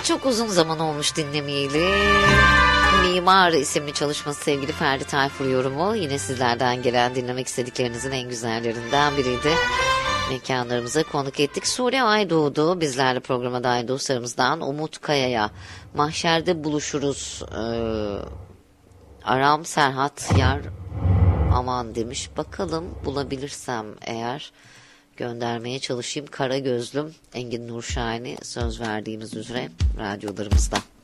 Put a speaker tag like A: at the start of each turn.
A: çok uzun zaman olmuş dinlemeyeli. Mimar isimli çalışması sevgili Ferdi Tayfur yorumu. Yine sizlerden gelen dinlemek istediklerinizin en güzellerinden biriydi. Mekanlarımıza konuk ettik. Sure Aydoğdu bizlerle programa dahil dostlarımızdan. Umut Kaya'ya mahşerde buluşuruz. Aram Serhat Yar aman demiş. Bakalım bulabilirsem eğer göndermeye çalışayım. Kara Gözlüm Engin Nurşahin'i söz verdiğimiz üzere radyolarımızda.